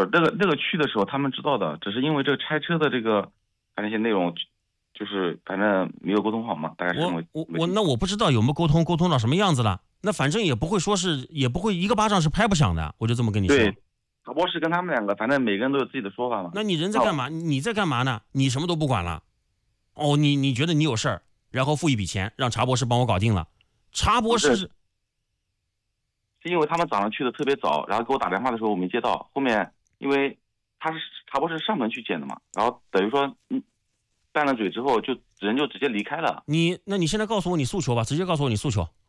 是那个去的时候他们知道的，只是因为这个拆车的这个反正一些内容，就是反正没有沟通好嘛，大概是这么。 那我不知道有没有沟通到什么样子了。那反正也不会一个巴掌是拍不响的，我就这么跟你说。 对，曹博士跟他们两个，反正每个人都有自己的说法嘛。 那你人在干嘛？你在干嘛呢？你什么都不管了。哦，你觉得你有事儿，然后付一笔钱让查博士帮我搞定了。查博士是因为他们早上去的特别早，然后给我打电话的时候我没接到，后面因为查博士上门去捡的嘛，然后等于说拌了嘴之后人就直接离开了。 那你现在告诉我你诉求吧，直接告诉我你诉求。